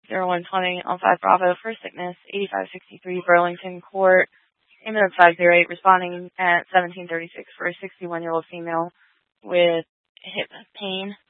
0120 on 5 Bravo for sickness, 8563 Burlington Court, ambulance 508 responding at 1736 for a 61-year-old female with hip pain.